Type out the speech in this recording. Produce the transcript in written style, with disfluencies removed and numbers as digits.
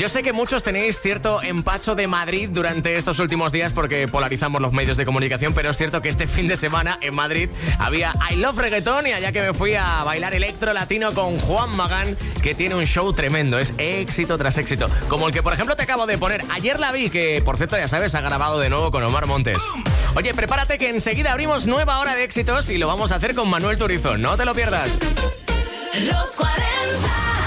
Yo sé que muchos tenéis cierto empacho de Madrid durante estos últimos días porque polarizamos los medios de comunicación, pero es cierto que este fin de semana en Madrid había I Love Reggaeton y allá que me fui a bailar electro latino con Juan Magán, que tiene un show tremendo, es éxito tras éxito, como el que por ejemplo te acabo de poner. Ayer la vi, que por cierto ya sabes, ha grabado de nuevo con Omar Montes. Oye, prepárate que enseguida abrimos nueva hora de éxitos y lo vamos a hacer con Manuel Turizo, no te lo pierdas. Los 40